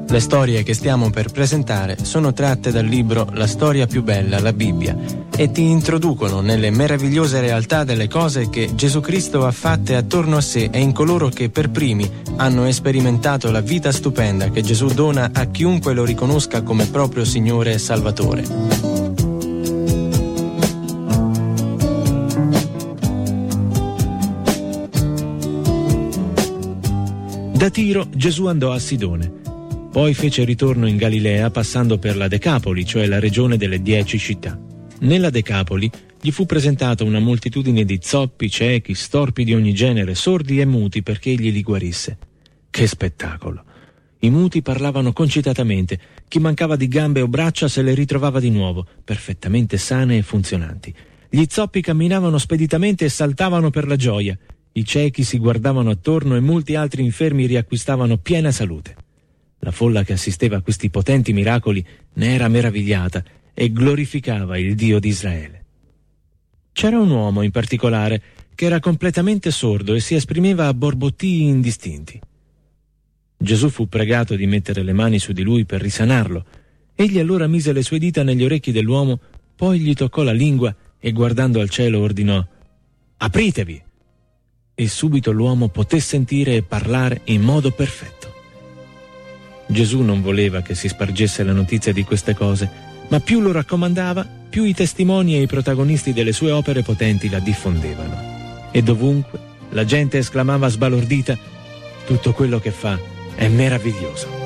Le storie che stiamo per presentare sono tratte dal libro La storia più bella, la Bibbia, e ti introducono nelle meravigliose realtà delle cose che Gesù Cristo ha fatte attorno a sé e in coloro che per primi hanno sperimentato la vita stupenda che Gesù dona a chiunque lo riconosca come proprio Signore e Salvatore. Da Tiro Gesù andò a Sidone. Poi fece ritorno in Galilea passando per la Decapoli, cioè la regione delle 10 città. Nella Decapoli gli fu presentata una moltitudine di zoppi, ciechi, storpi di ogni genere, sordi e muti perché egli li guarisse. Che spettacolo! I muti parlavano concitatamente, chi mancava di gambe o braccia se le ritrovava di nuovo, perfettamente sane e funzionanti. Gli zoppi camminavano speditamente e saltavano per la gioia. I ciechi si guardavano attorno e molti altri infermi riacquistavano piena salute. La folla che assisteva a questi potenti miracoli ne era meravigliata e glorificava il Dio di Israele. C'era un uomo in particolare che era completamente sordo e si esprimeva a borbottii indistinti. Gesù fu pregato di mettere le mani su di lui per risanarlo. Egli allora mise le sue dita negli orecchi dell'uomo, poi gli toccò la lingua e guardando al cielo ordinò: «Apritevi!» E subito l'uomo poté sentire e parlare in modo perfetto. Gesù non voleva che si spargesse la notizia di queste cose, ma più lo raccomandava, più i testimoni e i protagonisti delle sue opere potenti la diffondevano. E dovunque la gente esclamava sbalordita: «Tutto quello che fa è meraviglioso».